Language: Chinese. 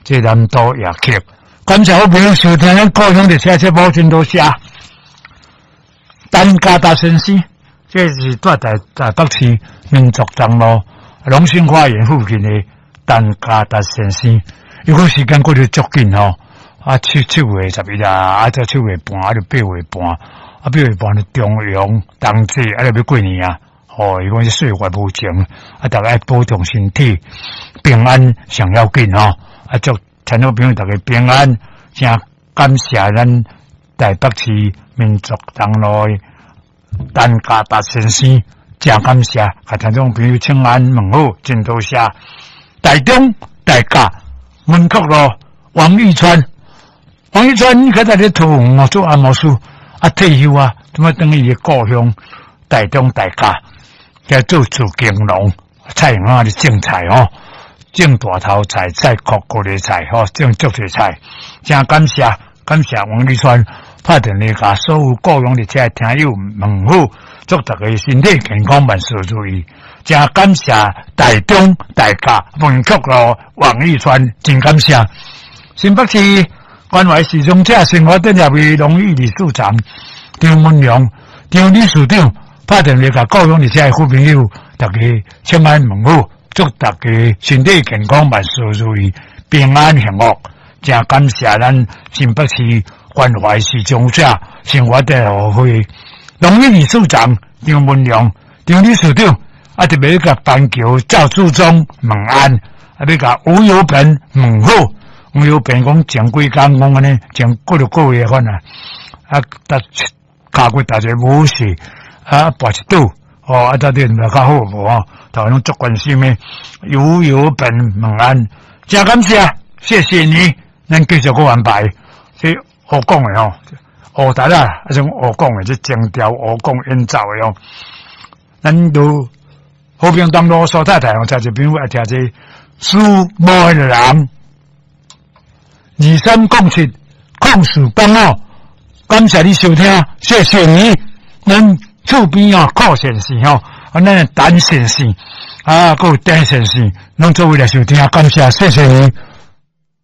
这南都夜曲。感谢好朋友收听咱故乡的车车保真多谢。单家大先生，这是在台北市民族东路龙兴花园附近的单家大先生。如果时间过得足紧吼，7月11啊，这7月半就8月半。8月半的中阳冬至，要过年啊！伊讲是岁月无情，大家保重身体，平安上要紧吼！祝听众朋友大家平安，真感谢咱台北市民族东路单家大先生，真感谢，听众朋友请安问好，真多谢。台中大家文曲路王玉川，你看在咧土红做按摩术。退休啊，怎么等于故乡台中大家，在做金龙菜肴的种菜哦，种大头菜、菜壳高丽菜哦，种足多菜，真感谢王立川拍电话甲所有故乡的这听友问好，祝大家身体健康，万事如意。真感谢台中大家文曲路王立川，真感谢新北市。关怀时钟者生活电台为荣誉理事长张文良、张理事长拍电话甲故乡的这好朋友，大家请安问好，祝大家身体健康，万事如意，平安幸福。真感谢咱新北市关怀时钟者生活电台会荣誉理事长张文良、张理事长特别甲板桥赵志忠问安，要甲吴友本问好。我有变讲前几工讲安尼，前几个月份卡过大家无事跋一肚这点较好无台湾足关心的有本问安，真感谢，谢谢你，咱继续个安排。这好讲的学台啦，种学讲的这情调学讲演奏的咱都和平东路苏太太在这边听这书魔的人。2307控诉帮感谢你收听，谢谢你。咱厝边柯先生咱陈先生还有陈先生，拢做为了收听，感谢，谢谢你。